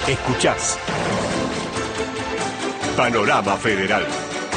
Escuchás Panorama Federal.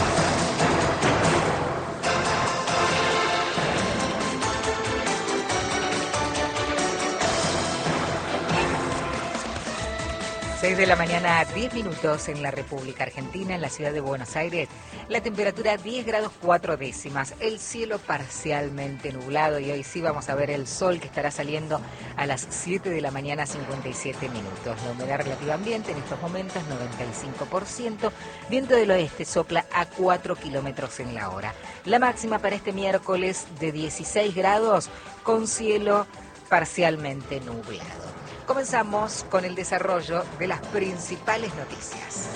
De la mañana, 10 minutos en la República Argentina, en la ciudad de Buenos Aires. La temperatura 10 grados 4 décimas, el cielo parcialmente nublado y hoy sí vamos a ver el sol que estará saliendo a las 7 de la mañana, 57 minutos. La humedad relativa ambiente en estos momentos 95%, viento del oeste sopla a 4 kilómetros en la hora. La máxima para este miércoles de 16 grados con cielo parcialmente nublado. Comenzamos con el desarrollo de las principales noticias.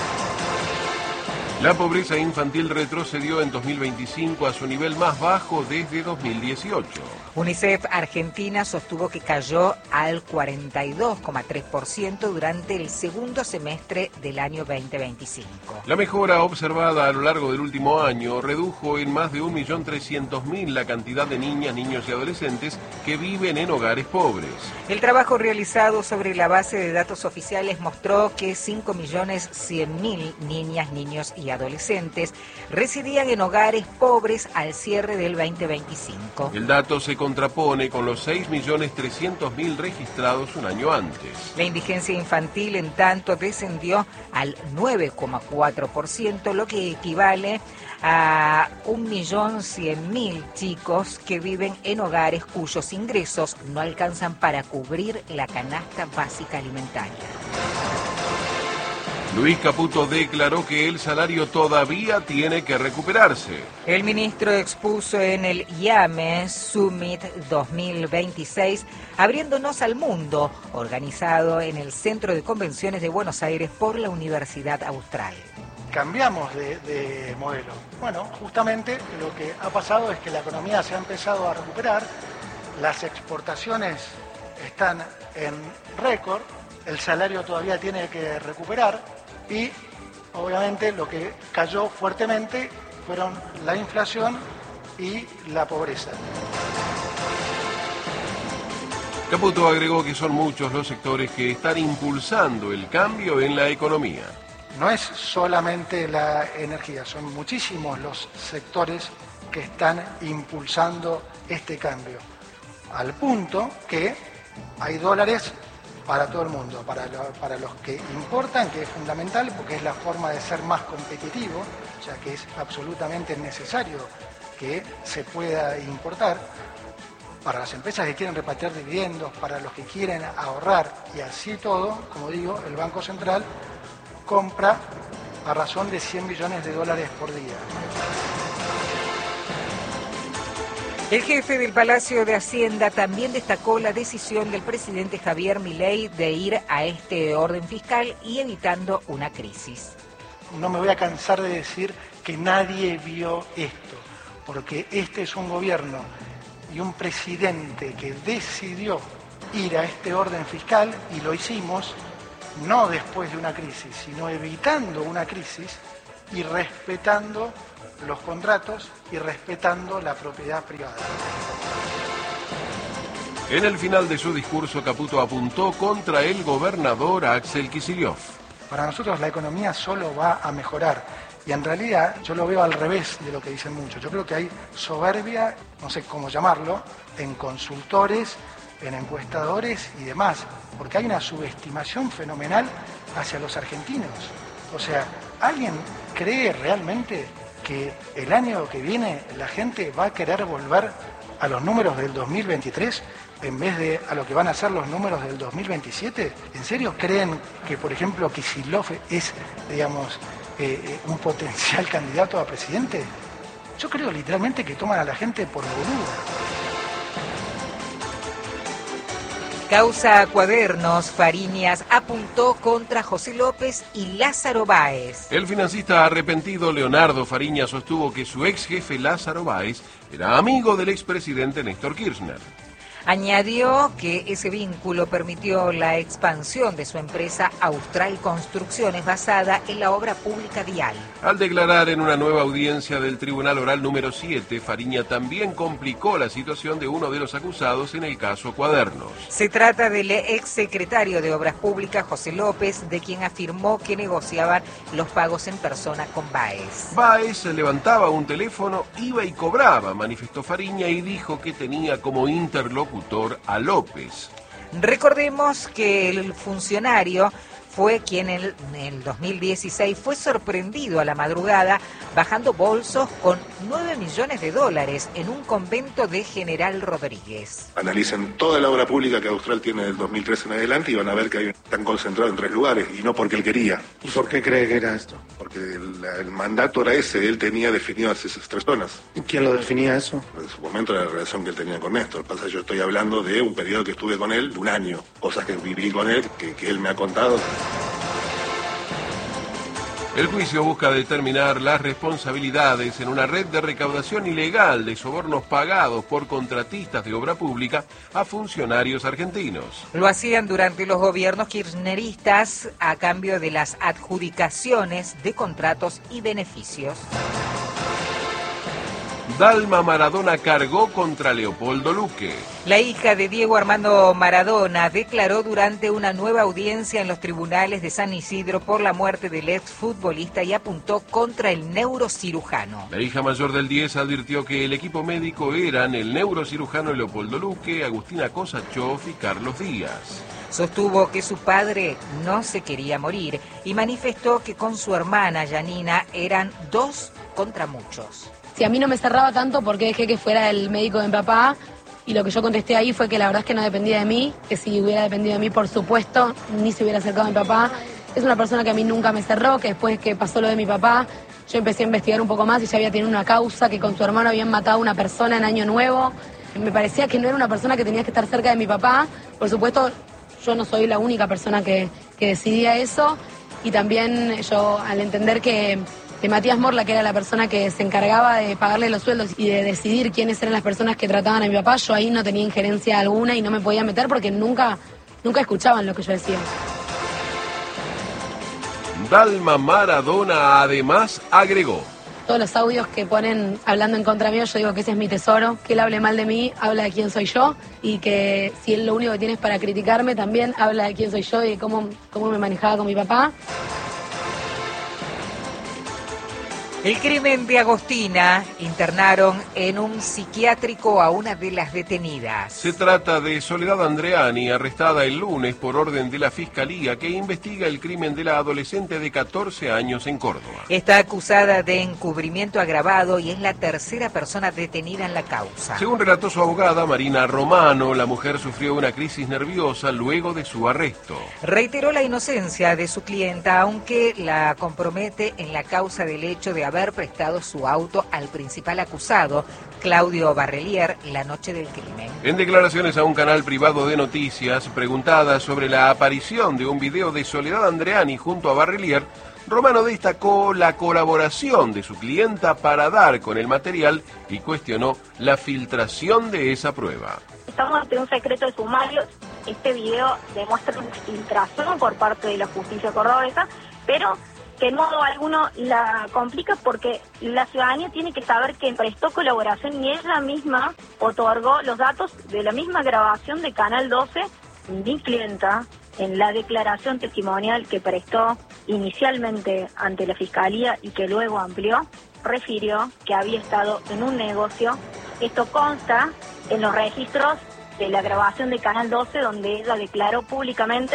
La pobreza infantil retrocedió en 2025 a su nivel más bajo desde 2018. UNICEF Argentina sostuvo que cayó al 42,3% durante el segundo semestre del año 2025. La mejora observada a lo largo del último año redujo en más de 1.300.000 la cantidad de niñas, niños y adolescentes que viven en hogares pobres. El trabajo realizado sobre la base de datos oficiales mostró que 5.100.000 niñas, niños y adolescentes residían en hogares pobres al cierre del 2025. El dato se contrapone con los 6.300.000 registrados un año antes. La indigencia infantil, en tanto, descendió al 9,4%, lo que equivale a 1.100.000 chicos que viven en hogares cuyos ingresos no alcanzan para cubrir la canasta básica alimentaria. Luis Caputo declaró que el salario todavía tiene que recuperarse. El ministro expuso en el IAME Summit 2026, Abriéndonos al Mundo, organizado en el Centro de Convenciones de Buenos Aires por la Universidad Austral. Cambiamos de modelo. Bueno, justamente lo que ha pasado es que la economía se ha empezado a recuperar, las exportaciones están en récord, el salario todavía tiene que recuperar y obviamente lo que cayó fuertemente fueron la inflación y la pobreza. Caputo agregó que son muchos los sectores que están impulsando el cambio en la economía. No es solamente la energía, son muchísimos los sectores que están impulsando este cambio, al punto que hay dólares para todo el mundo, para los que importan, que es fundamental porque es la forma de ser más competitivo, o sea que es absolutamente necesario que se pueda importar, para las empresas que quieren repatriar dividendos, para los que quieren ahorrar y así todo, como digo, el Banco Central compra a razón de 100 millones de dólares por día. El jefe del Palacio de Hacienda también destacó la decisión del presidente Javier Milei de ir a este orden fiscal y evitando una crisis. No me voy a cansar de decir que nadie vio esto, porque este es un gobierno y un presidente que decidió ir a este orden fiscal y lo hicimos no después de una crisis, sino evitando una crisis y respetando los contratos y respetando la propiedad privada. En el final de su discurso, Caputo apuntó contra el gobernador Axel Kicillof. Para nosotros la economía solo va a mejorar y en realidad yo lo veo al revés de lo que dicen muchos. Yo creo que hay soberbia, no sé cómo llamarlo, en consultores, en encuestadores y demás, porque hay una subestimación fenomenal hacia los argentinos. O sea, ¿alguien cree realmente que el año que viene la gente va a querer volver a los números del 2023 en vez de a lo que van a ser los números del 2027? ¿En serio creen que, por ejemplo, Kicillof es, digamos, un potencial candidato a presidente? Yo creo literalmente que toman a la gente por boluda. Causa Cuadernos, Fariñas apuntó contra José López y Lázaro Báez. El financista arrepentido Leonardo Fariñas sostuvo que su ex jefe Lázaro Báez era amigo del expresidente Néstor Kirchner. Añadió que ese vínculo permitió la expansión de su empresa Austral Construcciones basada en la obra pública vial. Al declarar en una nueva audiencia del Tribunal Oral número 7, Fariña también complicó la situación de uno de los acusados en el caso Cuadernos. Se trata del exsecretario de Obras Públicas, José López, de quien afirmó que negociaban los pagos en persona con Báez. Báez levantaba un teléfono, iba y cobraba, manifestó Fariña, y dijo que tenía como interlocutor a López. Recordemos que el funcionario fue quien en el 2016 fue sorprendido a la madrugada bajando bolsos con $9 millones en un convento de General Rodríguez. Analicen toda la obra pública que Austral tiene del 2013 en adelante y van a ver que están concentrados en 3 lugares, y no porque él quería. ¿Y por qué cree que era esto? Porque el mandato era ese, él tenía definidas esas 3 zonas. ¿Y quién lo definía eso? En su momento era la relación que él tenía con Néstor. Pasa que yo estoy hablando de un periodo que estuve con él, de un año. Cosas que viví con él, que él me ha contado. El juicio busca determinar las responsabilidades en una red de recaudación ilegal de sobornos pagados por contratistas de obra pública a funcionarios argentinos. Lo hacían durante los gobiernos kirchneristas a cambio de las adjudicaciones de contratos y beneficios. Dalma Maradona cargó contra Leopoldo Luque. La hija de Diego Armando Maradona declaró durante una nueva audiencia en los tribunales de San Isidro por la muerte del exfutbolista y apuntó contra el neurocirujano. La hija mayor del 10 advirtió que el equipo médico eran el neurocirujano Leopoldo Luque, Agustina Kosachov y Carlos Díaz. Sostuvo que su padre no se quería morir y manifestó que con su hermana Yanina eran 2 contra muchos. Si a mí no me cerraba tanto, ¿por qué dejé que fuera el médico de mi papá? Y lo que yo contesté ahí fue que la verdad es que no dependía de mí, que si hubiera dependido de mí, por supuesto, ni se hubiera acercado a mi papá. Es una persona que a mí nunca me cerró, que después que pasó lo de mi papá, yo empecé a investigar un poco más y ya había tenido una causa, que con su hermano habían matado a una persona en Año Nuevo. Me parecía que no era una persona que tenía que estar cerca de mi papá. Por supuesto, yo no soy la única persona que decidía eso. Y también yo, al entender que Matías Morla, que era la persona que se encargaba de pagarle los sueldos y de decidir quiénes eran las personas que trataban a mi papá, yo ahí no tenía injerencia alguna y no me podía meter porque nunca escuchaban lo que yo decía. Dalma Maradona además agregó: todos los audios que ponen hablando en contra mío, yo digo que ese es mi tesoro, que él hable mal de mí, habla de quién soy yo, y que si él lo único que tiene es para criticarme, también habla de quién soy yo y de cómo me manejaba con mi papá. El crimen de Agostina: internaron en un psiquiátrico a una de las detenidas. Se trata de Soledad Andreani, arrestada el lunes por orden de la Fiscalía, que investiga el crimen de la adolescente de 14 años en Córdoba. Está acusada de encubrimiento agravado y es la tercera persona detenida en la causa. Según relató su abogada, Marina Romano, la mujer sufrió una crisis nerviosa luego de su arresto. Reiteró la inocencia de su clienta, aunque la compromete en la causa del hecho de haber prestado su auto al principal acusado, Claudio Barrelier, la noche del crimen. En declaraciones a un canal privado de noticias, preguntada sobre la aparición de un video de Soledad Andreani junto a Barrelier, Romano destacó la colaboración de su clienta para dar con el material y cuestionó la filtración de esa prueba. Estamos ante un secreto de sumarios. Este video demuestra una filtración por parte de la justicia cordobesa, pero que en modo alguno la complica porque la ciudadanía tiene que saber que prestó colaboración y ella misma otorgó los datos de la misma grabación de Canal 12. Mi clienta, en la declaración testimonial que prestó inicialmente ante la Fiscalía y que luego amplió, refirió que había estado en un negocio. Esto consta en los registros de la grabación de Canal 12, donde ella declaró públicamente.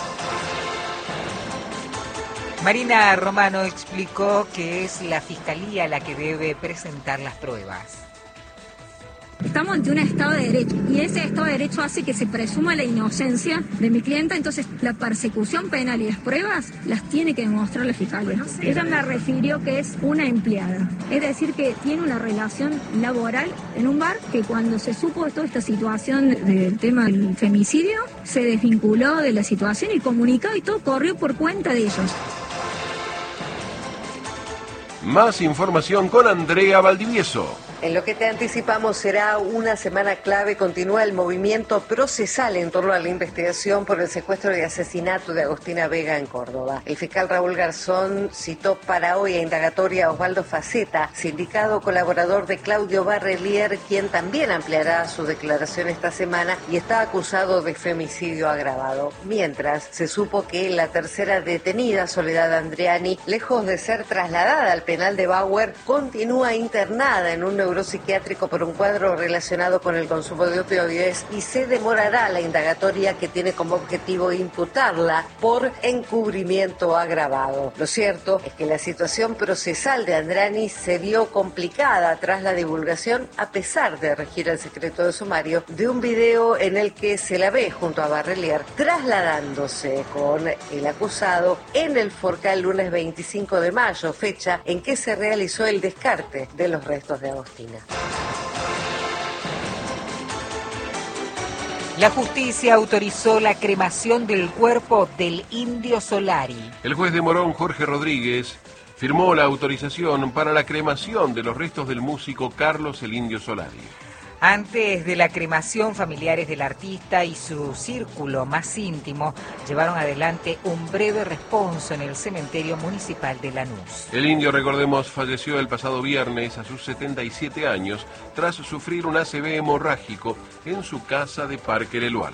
Marina Romano explicó que es la Fiscalía la que debe presentar las pruebas. Estamos ante un Estado de Derecho y ese Estado de Derecho hace que se presuma la inocencia de mi clienta, entonces la persecución penal y las pruebas las tiene que demostrar la Fiscalía. Ella me refirió que es una empleada, es decir, que tiene una relación laboral en un bar, que cuando se supo de toda esta situación del tema del femicidio, se desvinculó de la situación y comunicó y todo corrió por cuenta de ellos. Más información con Andrea Valdivieso. En lo que te anticipamos será una semana clave. Continúa el movimiento procesal en torno a la investigación por el secuestro y asesinato de Agostina Vega en Córdoba. El fiscal Raúl Garzón citó para hoy a indagatoria a Osvaldo Faceta, sindicado colaborador de Claudio Barrelier, quien también ampliará su declaración esta semana y está acusado de femicidio agravado. Mientras, se supo que la tercera detenida, Soledad Andreani, lejos de ser trasladada al penal de Bauer, continúa internada en un neuropsiquiátrico por un cuadro relacionado con el consumo de opioides y se demorará la indagatoria que tiene como objetivo imputarla por encubrimiento agravado. Lo cierto es que la situación procesal de Andreani se vio complicada tras la divulgación, a pesar de regir el secreto de sumario, de un video en el que se la ve junto a Barrelier trasladándose con el acusado en el Forcal lunes 25 de mayo, fecha en que se realizó el descarte de los restos de Agostina. La justicia autorizó la cremación del cuerpo del Indio Solari. El juez de Morón, Jorge Rodríguez, firmó la autorización para la cremación de los restos del músico Carlos el Indio Solari. Antes de la cremación, familiares del artista y su círculo más íntimo llevaron adelante un breve responso en el cementerio municipal de Lanús. El Indio, recordemos, falleció el pasado viernes a sus 77 años tras sufrir un ACV hemorrágico en su casa de Parque Leluar.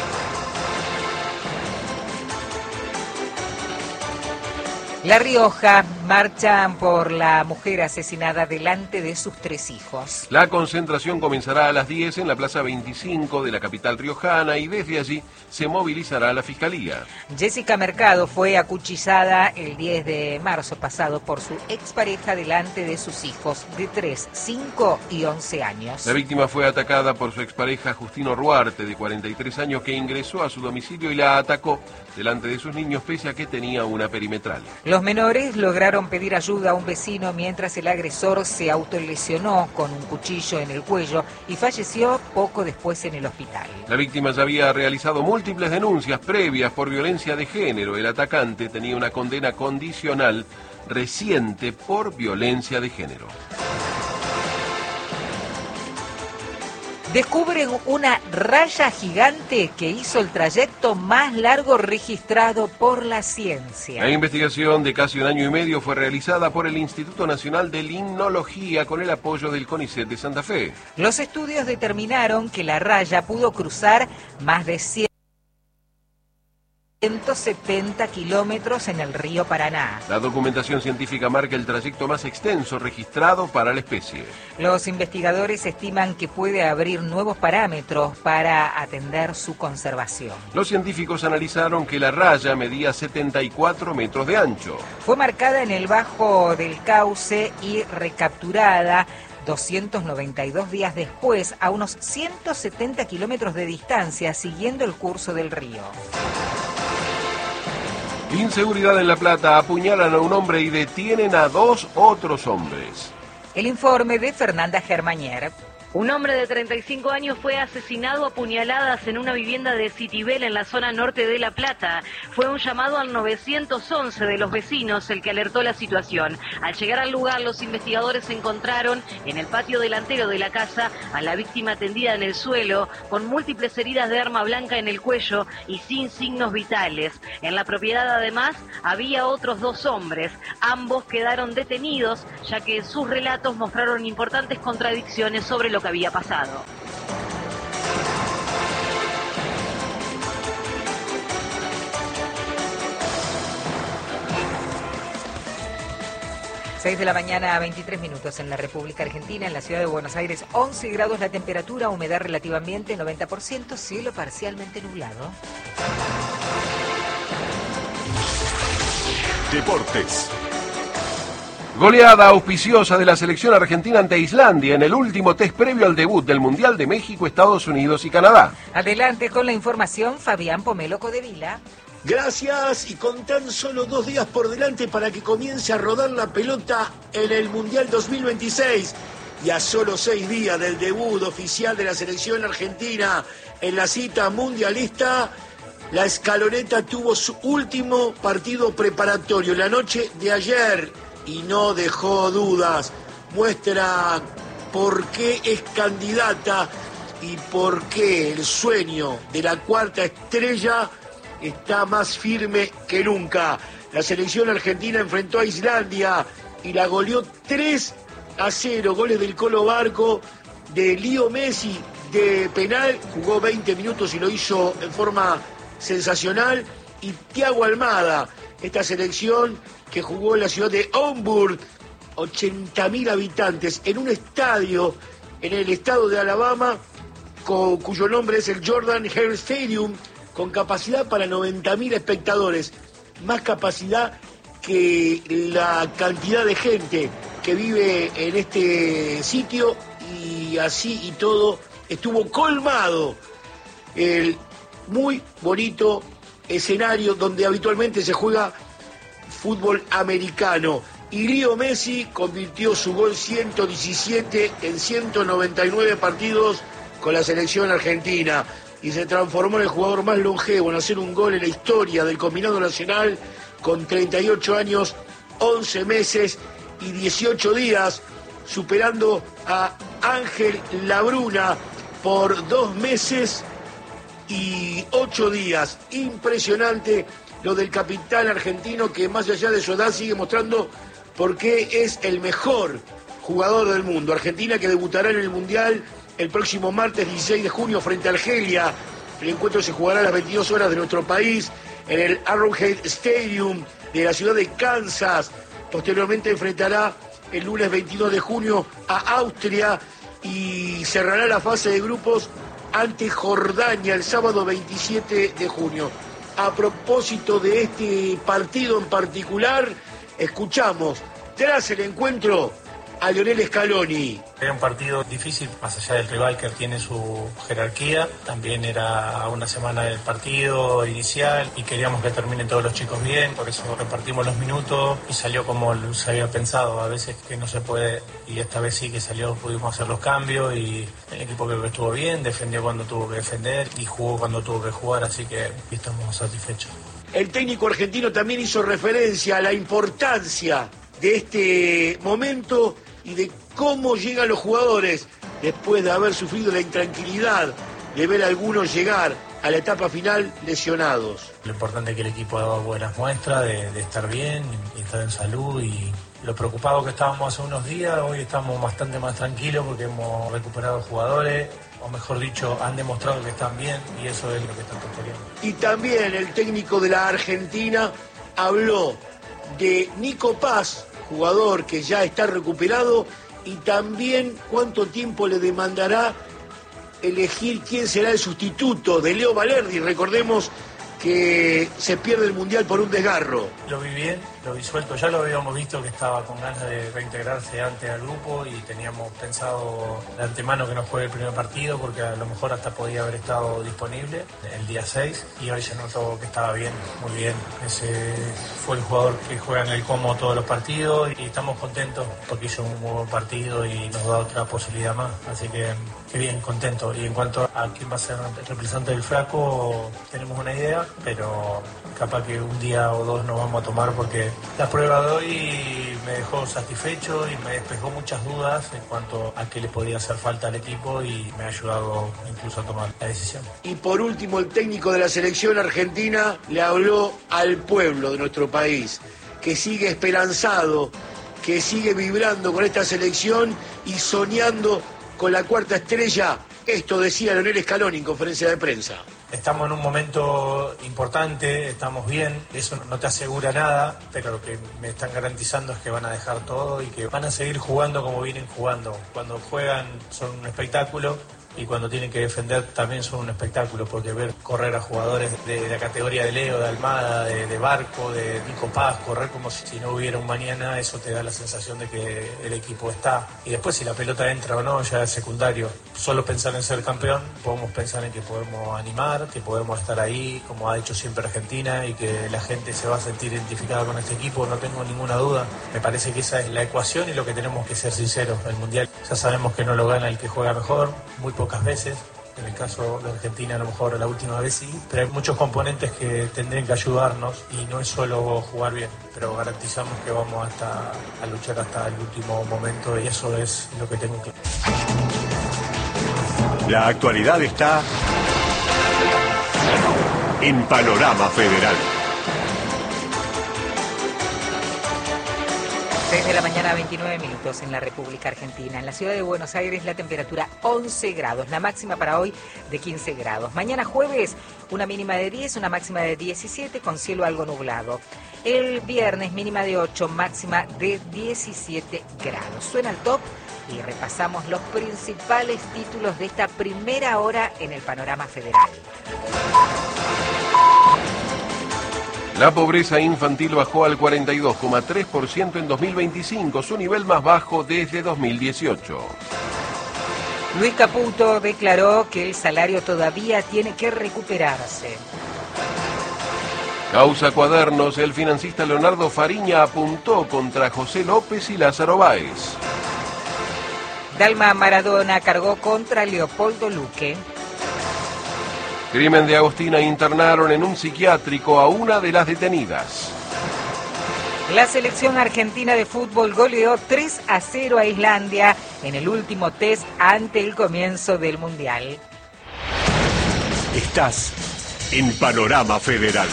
La Rioja marchan por la mujer asesinada delante de sus 3 hijos. La concentración comenzará a las 10 en la Plaza 25 de la capital riojana y desde allí se movilizará la Fiscalía. Jessica Mercado fue acuchillada el 10 de marzo pasado por su expareja delante de sus hijos de 3, 5 y 11 años. La víctima fue atacada por su expareja Justino Ruarte, de 43 años, que ingresó a su domicilio y la atacó delante de sus niños pese a que tenía una perimetral. Los menores lograron pedir ayuda a un vecino mientras el agresor se autolesionó con un cuchillo en el cuello y falleció poco después en el hospital. La víctima ya había realizado múltiples denuncias previas por violencia de género. El atacante tenía una condena condicional reciente por violencia de género. Descubren una raya gigante que hizo el trayecto más largo registrado por la ciencia. La investigación de casi 1 año y medio fue realizada por el Instituto Nacional de Limnología con el apoyo del CONICET de Santa Fe. Los estudios determinaron que la raya pudo cruzar más de 170 kilómetros en el río Paraná. La documentación científica marca el trayecto más extenso registrado para la especie. Los investigadores estiman que puede abrir nuevos parámetros para atender su conservación. Los científicos analizaron que la raya medía 74 metros de ancho. Fue marcada en el bajo del cauce y recapturada 292 días después, a unos 170 kilómetros de distancia, siguiendo el curso del río. Inseguridad en La Plata. Apuñalan a un hombre y detienen a 2 otros hombres. El informe de Fernanda Germañer. Un hombre de 35 años fue asesinado a puñaladas en una vivienda de Citibel en la zona norte de La Plata. Fue un llamado al 911 de los vecinos el que alertó la situación. Al llegar al lugar, los investigadores encontraron en el patio delantero de la casa a la víctima tendida en el suelo, con múltiples heridas de arma blanca en el cuello y sin signos vitales. En la propiedad, además, había otros 2 hombres. Ambos quedaron detenidos, ya que sus relatos mostraron importantes contradicciones sobre lo que había pasado. Seis de la mañana a 23 minutos en la República Argentina, en la ciudad de Buenos Aires, 11 grados la temperatura, humedad relativamente 90%, cielo parcialmente nublado. Deportes. Goleada auspiciosa de la selección argentina ante Islandia en el último test previo al debut del Mundial de México, Estados Unidos y Canadá. Adelante con la información, Fabián Pomelo Codevila. Gracias, y con tan solo 2 días por delante para que comience a rodar la pelota en el Mundial 2026 y a solo 6 días del debut oficial de la selección argentina en la cita mundialista, la escaloneta tuvo su último partido preparatorio la noche de ayer y no dejó dudas. Muestra por qué es candidata y por qué el sueño de la cuarta estrella está más firme que nunca. La selección argentina enfrentó a Islandia y la goleó 3-0, goles del Colo Barco, de Leo Messi de penal, jugó 20 minutos y lo hizo en forma sensacional, y Thiago Almada, esta selección que jugó en la ciudad de Auburn, 80.000 habitantes, en un estadio en el estado de Alabama, cuyo nombre es el Jordan Hare Stadium, con capacidad para 90.000 espectadores, más capacidad que la cantidad de gente que vive en este sitio, y así y todo estuvo colmado el muy bonito escenario donde habitualmente se juega fútbol americano. Y Leo Messi convirtió su gol 117 en 199 partidos con la selección argentina y se transformó en el jugador más longevo en hacer un gol en la historia del combinado nacional, con 38 años, 11 meses y 18 días, superando a Ángel Labruna por 2 meses y 8 días. Impresionante lo del capitán argentino, que más allá de su edad sigue mostrando por qué es el mejor jugador del mundo. Argentina, que debutará en el Mundial el próximo martes 16 de junio frente a Argelia. El encuentro se jugará a las 22 horas de nuestro país en el Arrowhead Stadium de la ciudad de Kansas. Posteriormente enfrentará el lunes 22 de junio a Austria y cerrará la fase de grupos ante Jordania el sábado 27 de junio. A propósito de este partido en particular, escuchamos tras el encuentro a Lionel Scaloni. Era un partido difícil, más allá del rival que tiene su jerarquía. También era una semana del partido inicial y queríamos que terminen todos los chicos bien, por eso repartimos los minutos y salió como se había pensado. A veces que no se puede, y esta vez sí que salió, pudimos hacer los cambios y el equipo creo que estuvo bien, defendió cuando tuvo que defender y jugó cuando tuvo que jugar, así que estamos satisfechos. El técnico argentino también hizo referencia a la importancia de este momento y de cómo llegan los jugadores después de haber sufrido la intranquilidad de ver a algunos llegar a la etapa final lesionados. Lo importante es que el equipo ha dado buenas muestras de estar bien y estar en salud, y lo preocupados que estábamos hace unos días, hoy estamos bastante más tranquilos porque hemos recuperado jugadores, o mejor dicho, han demostrado que están bien, y eso es lo que estamos queriendo. Y también el técnico de la Argentina habló de Nico Paz, jugador que ya está recuperado, y también cuánto tiempo le demandará elegir quién será el sustituto de Leo Valerdi. Recordemos que se pierde el Mundial por un desgarro. Lo vi bien, lo vi suelto, ya lo habíamos visto que estaba con ganas de reintegrarse antes al grupo y teníamos pensado de antemano que no juegue el primer partido porque a lo mejor hasta podía haber estado disponible el día 6 y hoy se notó que estaba bien, muy bien. Ese fue el jugador que juega en el Como todos los partidos y estamos contentos porque hizo un muy buen partido y nos da otra posibilidad más, así que bien, contento. Y en cuanto a quién va a ser el representante del Flaco, tenemos una idea, pero capaz que un día o dos nos vamos a tomar porque la prueba de hoy me dejó satisfecho y me despejó muchas dudas en cuanto a qué le podía hacer falta al equipo y me ha ayudado incluso a tomar la decisión. Y por último, el técnico de la selección argentina le habló al pueblo de nuestro país, que sigue esperanzado, que sigue vibrando con esta selección y soñando con la cuarta estrella. Esto decía Lionel Scaloni en conferencia de prensa. Estamos en un momento importante, estamos bien, eso no te asegura nada, pero lo que me están garantizando es que van a dejar todo y que van a seguir jugando como vienen jugando. Cuando juegan son un espectáculo y cuando tienen que defender también son un espectáculo, porque ver correr a jugadores de la categoría de Leo, de Almada, de Barco, de Nico Paz, correr como si no hubiera un mañana, eso te da la sensación de que el equipo está. Y después si la pelota entra o no ya es secundario. Solo pensar en ser campeón, podemos pensar en que podemos animar, que podemos estar ahí, como ha hecho siempre Argentina, y que la gente se va a sentir identificada con este equipo, no tengo ninguna duda. Me parece que esa es la ecuación y lo que tenemos que ser sinceros. El Mundial ya sabemos que no lo gana el que juega mejor, muy pocas veces, En el caso de Argentina, a lo mejor la última vez sí, pero hay muchos componentes que tendrían que ayudarnos y no es solo jugar bien, pero garantizamos que vamos a luchar hasta el último momento y eso es lo que tengo que... La actualidad está en Panorama Federal. 6 de la mañana, 29 minutos en la República Argentina. En la ciudad de Buenos Aires la temperatura 11 grados, la máxima para hoy de 15 grados. Mañana jueves una mínima de 10, una máxima de 17 con cielo algo nublado. El viernes mínima de 8, máxima de 17 grados. Suena el top y repasamos los principales títulos de esta primera hora en el Panorama Federal. La pobreza infantil bajó al 42,3% en 2025, su nivel más bajo desde 2018. Luis Caputo declaró que el salario todavía tiene que recuperarse. Causa Cuadernos, el financista Leonardo Fariña apuntó contra José López y Lázaro Báez. Dalma Maradona cargó contra Leopoldo Luque. Crimen de Agostina, internaron en un psiquiátrico a una de las detenidas. La selección argentina de fútbol goleó 3-0 a Islandia en el último test ante el comienzo del Mundial. Estás en Panorama Federal.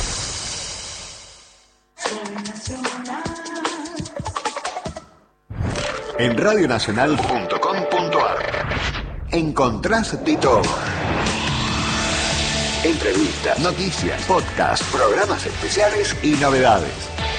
En radionacional.com.ar encontrás de todo. Entrevistas, noticias, podcasts, programas especiales y novedades.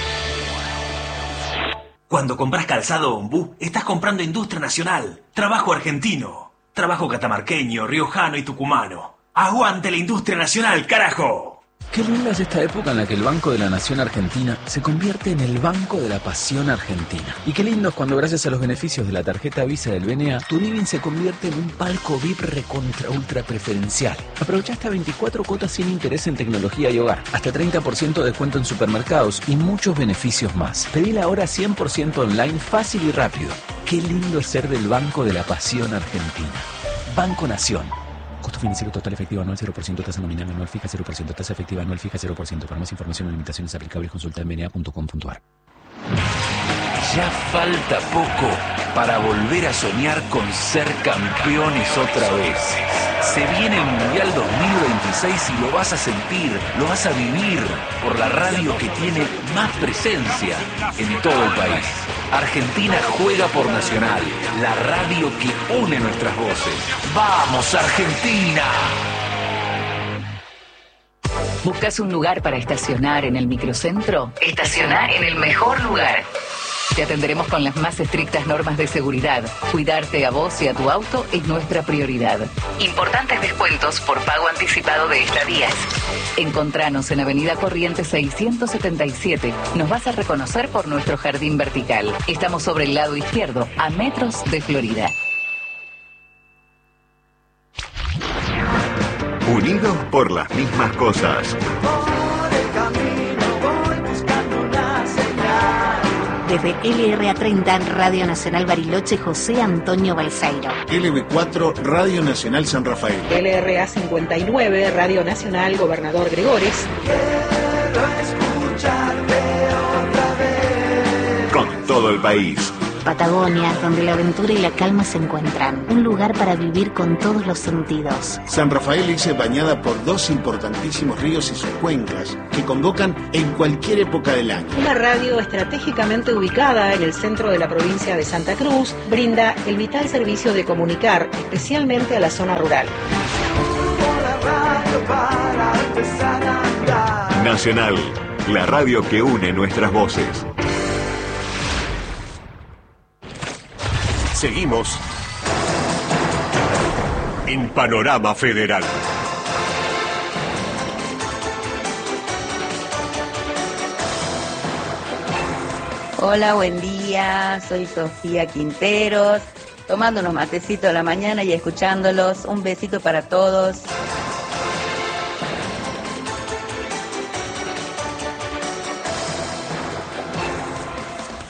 Cuando compras calzado Ombú, estás comprando industria nacional, trabajo argentino, trabajo catamarqueño, riojano y tucumano. ¡Aguante la industria nacional, carajo! Qué linda es esta época en la que el Banco de la Nación Argentina se convierte en el Banco de la Pasión Argentina. Y qué lindo es cuando gracias a los beneficios de la tarjeta Visa del BNA, tu living se convierte en un palco VIP recontra ultra preferencial. Aprovecha hasta 24 cuotas sin interés en tecnología y hogar, hasta 30% de descuento en supermercados y muchos beneficios más. Pedila ahora 100% online, fácil y rápido. Qué lindo es ser del Banco de la Pasión Argentina. Banco Nación. Costo financiero total efectivo anual 0%, tasa nominal anual fija 0%, tasa efectiva anual fija 0%. Para más información o limitaciones aplicables consulta en bna.com.ar. Ya falta poco para volver a soñar con ser campeones otra vez. Se viene el Mundial 2026 y lo vas a sentir, lo vas a vivir por la radio que tiene más presencia en todo el país. Argentina juega por Nacional, la radio que une nuestras voces. ¡Vamos, Argentina! ¿Buscas un lugar para estacionar en el microcentro? Estaciona en el mejor lugar. Te atenderemos con las más estrictas normas de seguridad. Cuidarte a vos y a tu auto es nuestra prioridad. Importantes descuentos por pago anticipado de estadías. Encontranos en Avenida Corrientes 677. Nos vas a reconocer por nuestro jardín vertical. Estamos sobre el lado izquierdo, a metros de Florida. Unidos por las mismas cosas. Desde LRA30, Radio Nacional Bariloche, José Antonio Balseiro. LB4, Radio Nacional San Rafael. LRA59, Radio Nacional Gobernador Gregores. Con todo el país. Patagonia, donde la aventura y la calma se encuentran. Un lugar para vivir con todos los sentidos. San Rafael dice bañada por dos importantísimos ríos y sus cuencas, que convocan en cualquier época del año. Una radio estratégicamente ubicada en el centro de la provincia de Santa Cruz, brinda el vital servicio de comunicar, especialmente a la zona rural. Nacional, la radio que une nuestras voces. Seguimos en Panorama Federal. Hola, buen día. Soy Sofía Quinteros, tomando unos matecitos a la mañana y escuchándolos. Un besito para todos.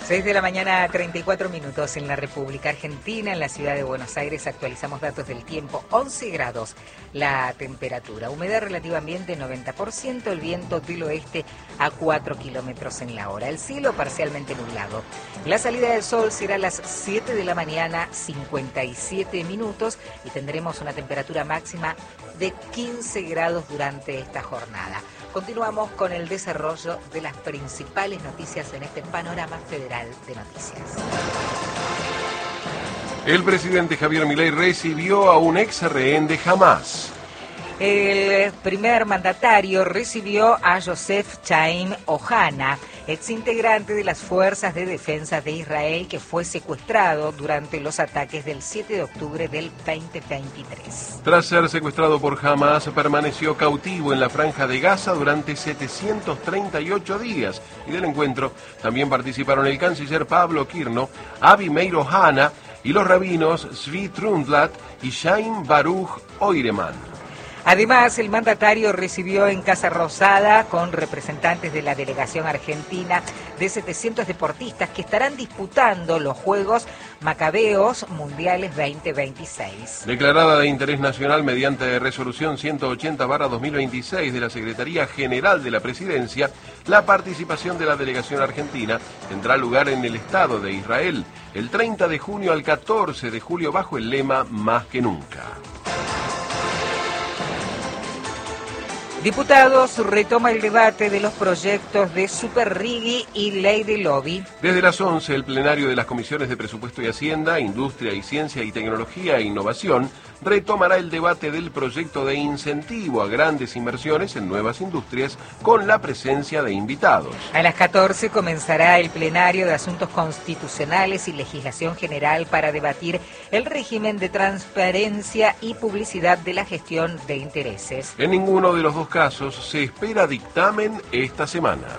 6 de la mañana, 34 minutos en la República Argentina, en la ciudad de Buenos Aires. Actualizamos datos del tiempo, 11 grados la temperatura, humedad relativa ambiente 90%, el viento del oeste a 4 kilómetros en la hora. El cielo parcialmente nublado. La salida del sol será a las 7 de la mañana, 57 minutos, y tendremos una temperatura máxima de 15 grados durante esta jornada. Continuamos con el desarrollo de las principales noticias en este panorama federal de noticias. El presidente Javier Milei recibió a un ex rehén de Hamás. El primer mandatario recibió a Joseph Chaim Ohana, exintegrante de las Fuerzas de Defensa de Israel, que fue secuestrado durante los ataques del 7 de octubre del 2023. Tras ser secuestrado por Hamás, permaneció cautivo en la Franja de Gaza durante 738 días. Y del encuentro también participaron el canciller Pablo Kirno, Avi Meir Ohana y los rabinos Zvi Trundlat y Chaim Baruch Oireman. Además, el mandatario recibió en Casa Rosada con representantes de la delegación argentina de 700 deportistas que estarán disputando los Juegos Macabeos Mundiales 2026. Declarada de interés nacional mediante resolución 180/2026 de la Secretaría General de la Presidencia, la participación de la delegación argentina tendrá lugar en el Estado de Israel el 30 de junio al 14 de julio bajo el lema Más que nunca. Diputados retoma el debate de los proyectos de Superrigui y Ley de Lobby. Desde las 11, el plenario de las comisiones de Presupuesto y Hacienda, Industria y Ciencia y Tecnología e Innovación retomará el debate del proyecto de incentivo a grandes inversiones en nuevas industrias con la presencia de invitados. A las 14 comenzará el plenario de Asuntos Constitucionales y Legislación General para debatir el régimen de transparencia y publicidad de la gestión de intereses. En ninguno de los dos casos se espera dictamen esta semana.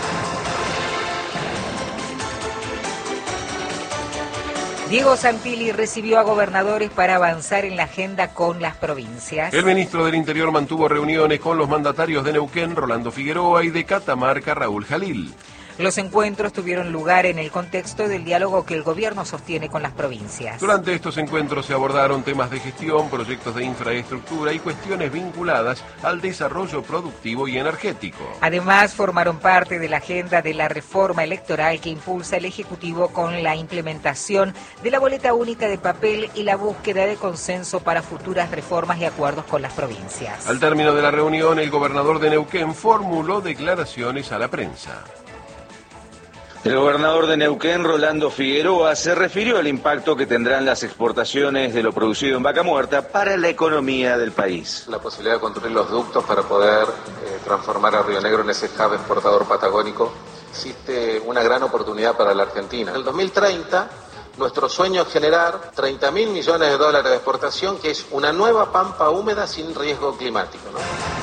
Diego Santilli recibió a gobernadores para avanzar en la agenda con las provincias. El ministro del Interior mantuvo reuniones con los mandatarios de Neuquén, Rolando Figueroa, y de Catamarca, Raúl Jalil. Los encuentros tuvieron lugar en el contexto del diálogo que el gobierno sostiene con las provincias. Durante estos encuentros se abordaron temas de gestión, proyectos de infraestructura y cuestiones vinculadas al desarrollo productivo y energético. Además, formaron parte de la agenda de la reforma electoral que impulsa el Ejecutivo con la implementación de la boleta única de papel y la búsqueda de consenso para futuras reformas y acuerdos con las provincias. Al término de la reunión, el gobernador de Neuquén formuló declaraciones a la prensa. El gobernador de Neuquén, Rolando Figueroa, se refirió al impacto que tendrán las exportaciones de lo producido en Vaca Muerta para la economía del país. La posibilidad de construir los ductos para poder transformar a Río Negro en ese hub exportador patagónico. Existe una gran oportunidad para la Argentina. En el 2030, nuestro sueño es generar 30.000 millones de dólares de exportación, que es una nueva pampa húmeda sin riesgo climático, ¿no?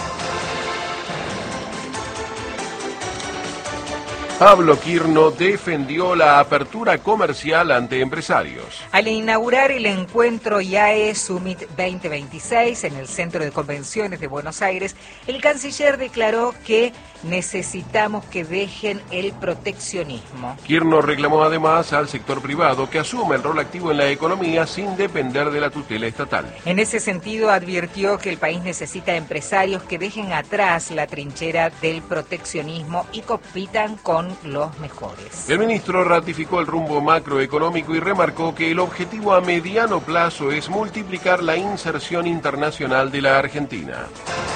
Pablo Kirno defendió la apertura comercial ante empresarios. Al inaugurar el encuentro IAE Summit 2026 en el Centro de Convenciones de Buenos Aires, el canciller declaró que necesitamos que dejen el proteccionismo. Kirno reclamó además al sector privado que asuma el rol activo en la economía sin depender de la tutela estatal. En ese sentido, advirtió que el país necesita empresarios que dejen atrás la trinchera del proteccionismo y compitan con los mejores. El ministro ratificó el rumbo macroeconómico y remarcó que el objetivo a mediano plazo es multiplicar la inserción internacional de la Argentina.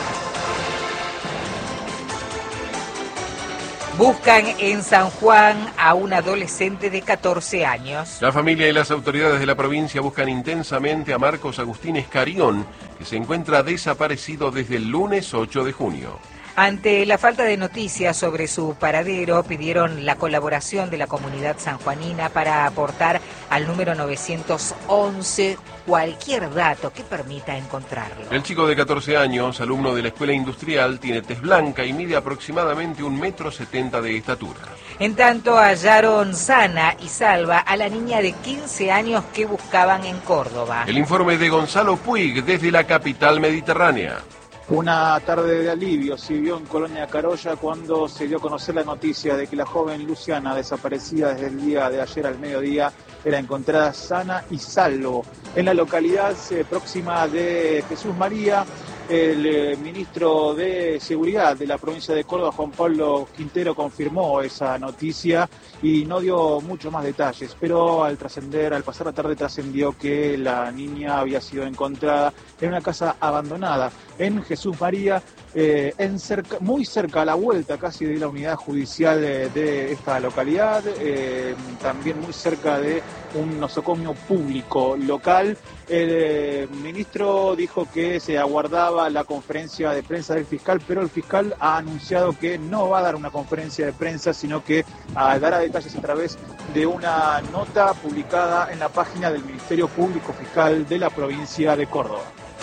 Buscan en San Juan a un adolescente de 14 años. La familia y las autoridades de la provincia buscan intensamente a Marcos Agustín Escarión, que se encuentra desaparecido desde el lunes 8 de junio. Ante la falta de noticias sobre su paradero, pidieron la colaboración de la comunidad sanjuanina para aportar al número 911 cualquier dato que permita encontrarlo. El chico de 14 años, alumno de la escuela industrial, tiene tez blanca y mide aproximadamente 1,70 m de estatura. En tanto, hallaron sana y salva a la niña de 15 años que buscaban en Córdoba. El informe de Gonzalo Puig desde la capital mediterránea. Una tarde de alivio se vivió en Colonia Carolla cuando se dio a conocer la noticia de que la joven Luciana, desaparecida desde el día de ayer al mediodía, era encontrada sana y salvo. En la localidad próxima de Jesús María, el ministro de Seguridad de la provincia de Córdoba, Juan Pablo Quintero, confirmó esa noticia y no dio muchos más detalles, pero al pasar la tarde trascendió que la niña había sido encontrada en una casa abandonada en Jesús María, muy cerca, a la vuelta casi de la unidad judicial de esta localidad, también muy cerca de un nosocomio público local. El ministro dijo que se aguardaba la conferencia de prensa del fiscal, pero el fiscal ha anunciado que no va a dar una conferencia de prensa, sino que dará detalles a través de una nota publicada en la página del Ministerio Público Fiscal de la provincia de Córdoba.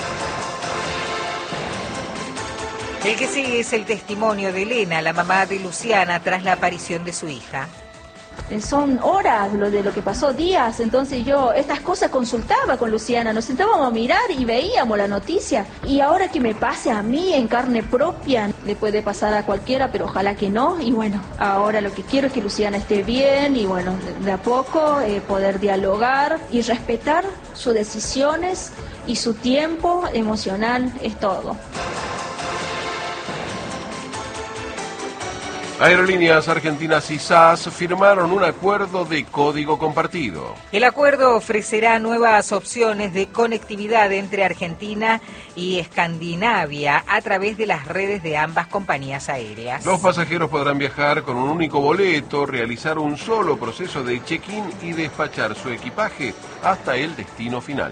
El que sigue es el testimonio de Elena, la mamá de Luciana, tras la aparición de su hija. Son horas de lo que pasó, días, entonces yo estas cosas consultaba con Luciana, nos sentábamos a mirar y veíamos la noticia, y ahora que me pase a mí en carne propia, le puede pasar a cualquiera, pero ojalá que no, y bueno, ahora lo que quiero es que Luciana esté bien, y bueno, de a poco poder dialogar y respetar sus decisiones y su tiempo emocional, es todo. Aerolíneas Argentinas y SAS firmaron un acuerdo de código compartido. El acuerdo ofrecerá nuevas opciones de conectividad entre Argentina y Escandinavia a través de las redes de ambas compañías aéreas. Los pasajeros podrán viajar con un único boleto, realizar un solo proceso de check-in y despachar su equipaje hasta el destino final.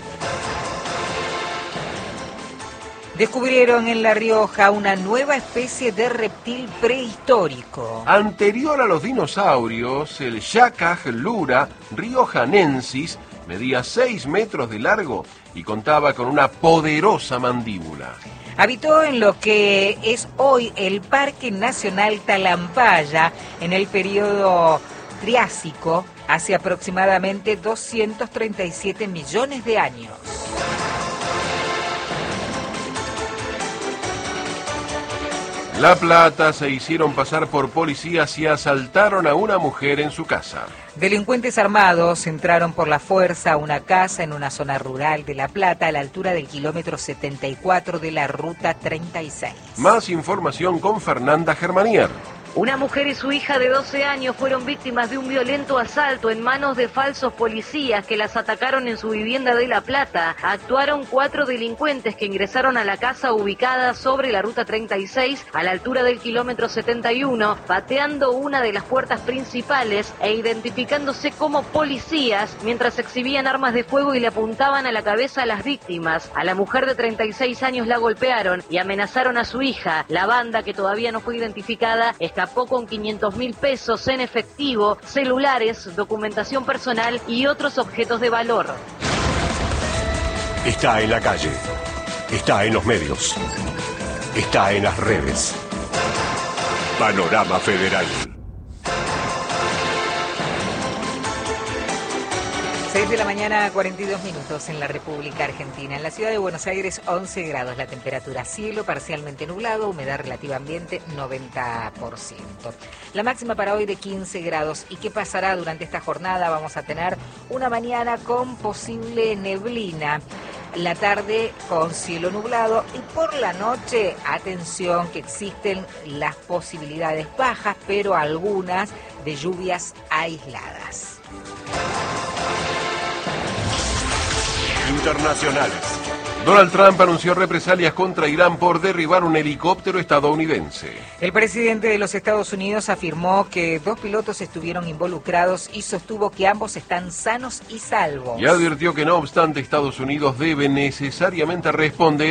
Descubrieron en La Rioja una nueva especie de reptil prehistórico. Anterior a los dinosaurios, el Yacaj lura riojanensis medía 6 metros de largo y contaba con una poderosa mandíbula. Habitó en lo que es hoy el Parque Nacional Talampaya en el periodo Triásico, hace aproximadamente 237 millones de años. La Plata se hicieron pasar por policías y asaltaron a una mujer en su casa. Delincuentes armados entraron por la fuerza a una casa en una zona rural de La Plata a la altura del kilómetro 74 de la ruta 36. Más información con Fernanda Germanier. Una mujer y su hija de 12 años fueron víctimas de un violento asalto en manos de falsos policías que las atacaron en su vivienda de La Plata. Actuaron 4 delincuentes que ingresaron a la casa ubicada sobre la ruta 36 a la altura del kilómetro 71, pateando una de las puertas principales e identificándose como policías mientras exhibían armas de fuego y le apuntaban a la cabeza a las víctimas. A la mujer de 36 años la golpearon y amenazaron a su hija. La banda, que todavía no fue identificada, escapó con 500.000 pesos en efectivo, celulares, documentación personal y otros objetos de valor. Está en la calle, está en los medios, está en las redes. Panorama Federal. 6 de la mañana, 42 minutos en la República Argentina. En la ciudad de Buenos Aires, 11 grados la temperatura. Cielo parcialmente nublado, humedad relativa ambiente 90%. La máxima para hoy de 15 grados. ¿Y qué pasará durante esta jornada? Vamos a tener una mañana con posible neblina. La tarde con cielo nublado y por la noche, atención, que existen las posibilidades bajas, pero algunas de lluvias aisladas. Internacionales. Donald Trump anunció represalias contra Irán por derribar un helicóptero estadounidense. El presidente de los Estados Unidos afirmó que 2 pilotos estuvieron involucrados y sostuvo que ambos están sanos y salvos. Y advirtió que no obstante Estados Unidos debe necesariamente responder